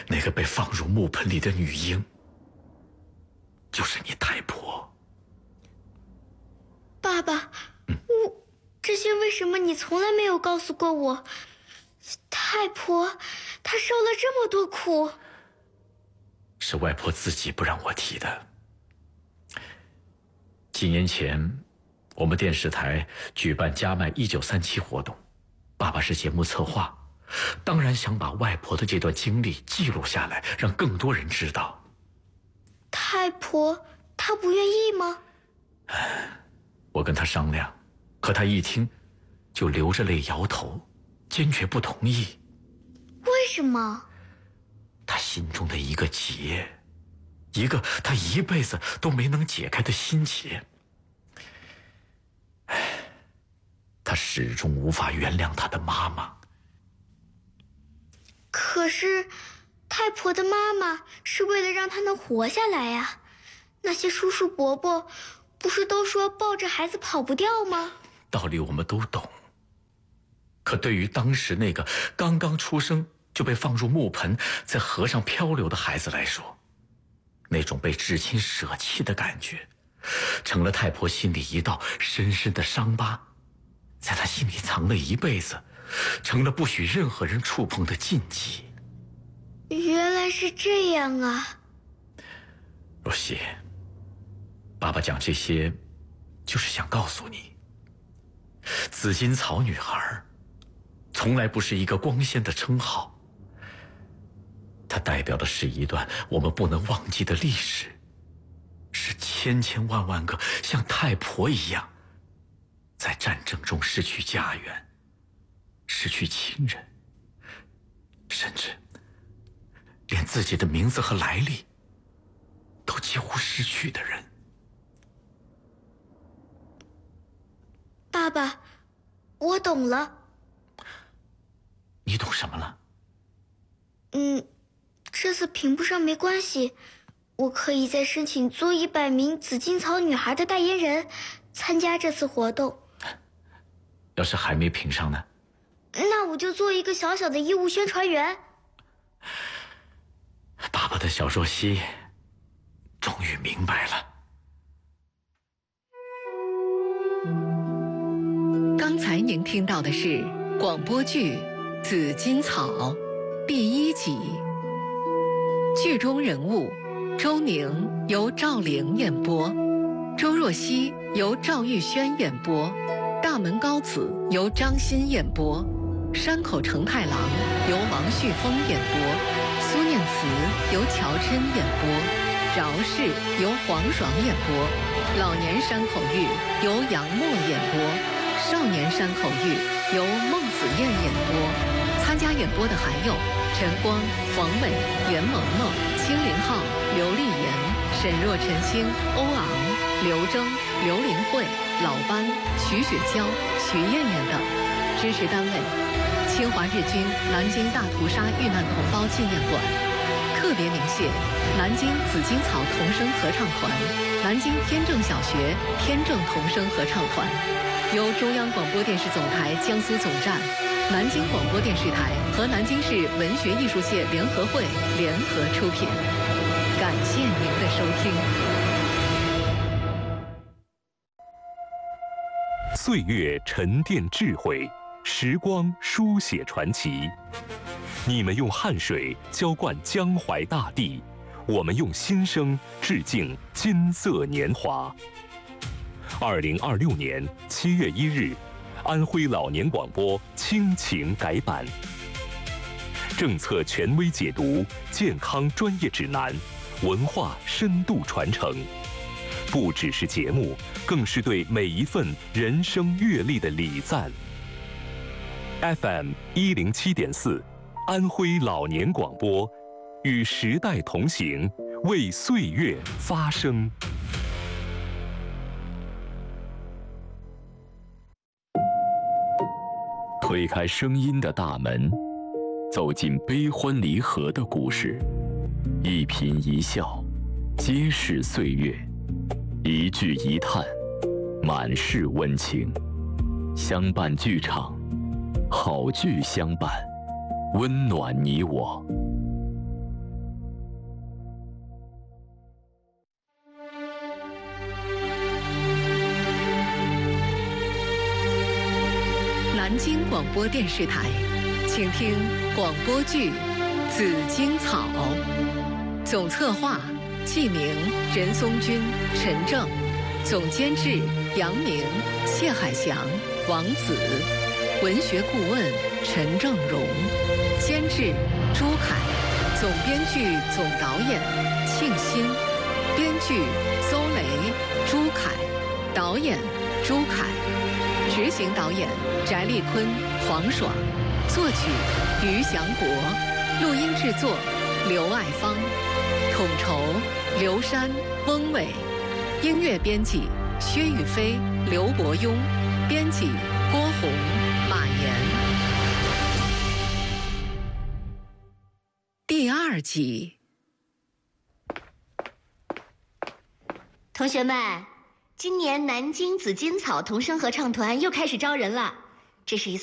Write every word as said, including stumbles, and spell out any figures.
那个被放入木盆里的女婴，就是你太婆。 爸爸，嗯、我这些为什么你从来没有告诉过我？太婆，她受了这么多苦。 是外婆自己不让我提的。几年前，我们电视台举办加麦一九三七活动，爸爸是节目策划，当然想把外婆的这段经历记录下来，让更多人知道。 太婆，她不愿意吗？ 我跟她商量，可她一听，就流着泪摇头，坚决不同意。 为什么？ 她心中的一个结，一个她一辈子都没能解开的心结。她始终无法原谅她的妈妈。 可是，太婆的妈妈是为了让她能活下来呀。那些叔叔伯伯不是都说抱着孩子跑不掉吗？ 道理我们都懂，可对于当时那个刚刚出生就被放入木盆，在河上漂流的孩子来说，那种被至亲舍弃的感觉，成了太婆心里一道深深的伤疤，在她心里藏了一辈子，成了不许任何人触碰的禁忌。 原来是这样啊。 若曦，爸爸讲这些就是想告诉你，紫金草女孩从来不是一个光鲜的称号，它代表的是一段我们不能忘记的历史，是千千万万个像太婆一样在战争中失去家园，失去亲人，甚至连自己的名字和来历都几乎失去的人。 爸爸，我懂了。 你懂什么了？ 嗯，这次评不上没关系，我可以再申请做一百名紫金草女孩的代言人，参加这次活动。 要是还没评上呢？ 那我就做一个小小的义务宣传员。 爸爸的小若曦终于明白了。 刚才您听到的是广播剧《紫金草》第一集，剧中人物周宁由赵玲演播，周若曦由赵玉轩演播，大门高子由张欣演播，山口成太郎由王旭峰演播，苏念慈由乔琛演播，饶氏由黄爽演播，老年山口玉由杨默演播，少年山口玉由孟子燕演播。参加演播的还有陈光、黄伟、袁萌萌、青林浩、刘丽妍、沈若晨星、欧昂、刘铮、刘玲慧、老班、徐雪娇、徐艳艳等。支持单位：侵华日军南京大屠杀遇难同胞纪念馆。特别鸣谢南京紫金草童声合唱团、南京天正小学天正童声合唱团，由中央广播电视总台江苏总站、南京广播电视台和南京市文学艺术界联合会联合出品。感谢您的收听。 岁月沉淀智慧，时光书写传奇。你们用汗水浇灌江淮大地，我们用心声致敬金色年华。二零二六年七月一日，安徽老年广播亲情改版，政策权威解读，健康专业指南，文化深度传承，不只是节目，更是对每一份人生阅历的礼赞。F M 一零七点四，安徽老年广播，与时代同行，为岁月发声。 推开声音的大门，走进悲欢离合的故事，一颦一笑，皆是岁月；一句一叹，满是温情。相伴剧场，好剧相伴，温暖你我。 广播电视台，请听广播剧《紫荆草》，总策划纪明、任松军、陈正，总监制杨明、谢海翔、王子，文学顾问陈正荣，监制朱凯，总编剧、总导演庆新，编剧邹雷、朱凯，导演朱凯，执行导演翟丽坤、黄爽，作曲于祥国，录音制作刘爱芳，统筹刘山、翁伟，音乐编辑薛宇飞、刘伯庸，编辑郭红、马岩。第二集。 同学们，今年南京紫荆草童声合唱团又开始招人了，这是一次